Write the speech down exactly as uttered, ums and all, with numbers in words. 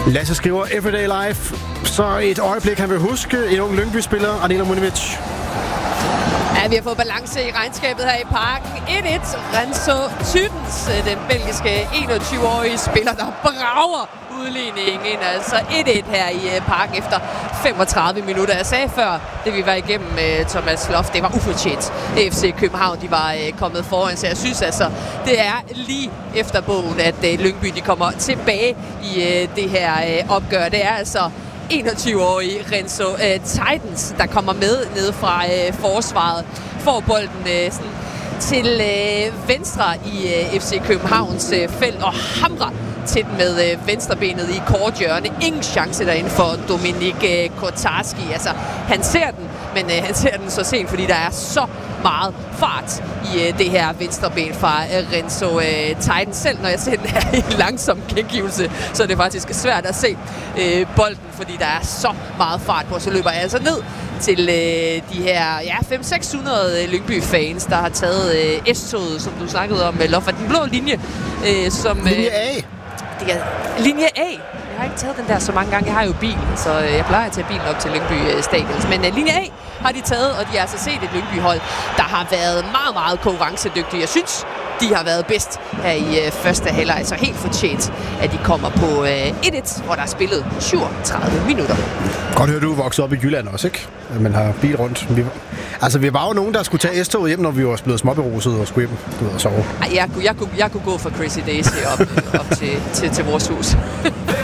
Lasse skriver Everyday Life. Så et øjeblik, han vil huske. En ung Lyngby-spiller, Anela Munivic. Ja, vi har fået balance i regnskabet her i parken. et et. Renzo Tydens, den belgiske enogtyve-årige spiller, der brager udligningen. Altså et et her i parken efter femogtredive minutter. Jeg sagde før, det vi var igennem med Thomas Loft, det var ufortjent. F C København, de var kommet foran, så jeg synes altså, det er lige efter bogen, at Lyngby de kommer tilbage i det her opgør. Det er altså enogtyve-årige Renzo øh, Titans, der kommer med ned fra øh, forsvaret, får bolden øh, sådan, til øh, venstre i øh, F C Københavns øh, felt og hamrer til den med øh, venstrebenet i kort hjørne. Ingen chance derinde for Dominik øh, Kotarski. Altså, han ser den, men øh, han ser den så sent, fordi der er så meget fart i øh, det her venstreben fra øh, Renzo øh, Titans. Selv når jeg ser den her i langsom gengivelse, så er det faktisk svært at se øh, bolden, fordi der er så meget fart på. Så løber jeg altså ned til øh, de her ja, fem til seks hundrede øh, Lyngby-fans, der har taget øh, S-toget, som du snakkede om, øh, Loffer, den blå linje. Øh, som, øh, linje A. Det er, linje A. Jeg har ikke taget den der så mange gange. Jeg har jo bil, så øh, jeg plejer at tage bilen op til Lyngby øh, Stadion. Men øh, linje A har de taget, og de har altså set et Lyngby-hold, der har været meget, meget konkurrencedygtige. Jeg synes, de har været bedst her i øh, første halvleg, så helt fortjent, at de kommer på øh, et et, hvor der er spillet syvogtredive minutter. Godt høre, du er vokset op i Jylland også, ikke? Man har bil rundt. Vi, altså, vi var jo nogen, der skulle tage S-toget hjem, når vi var blevet småberuset og skulle hjem du ved, og sove. Ej, jeg, jeg, kunne, jeg kunne gå fra Crazy Daisy op, op til, til, til vores hus.